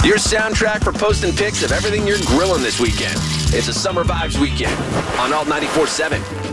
Your soundtrack for posting pics of everything you're grilling this weekend. It's a Summer Vibes weekend on Alt 94.7.